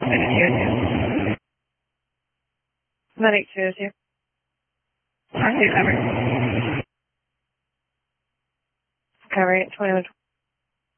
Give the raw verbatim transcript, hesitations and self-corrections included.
Medic two is here. R two covered. Cover it, twenty-one.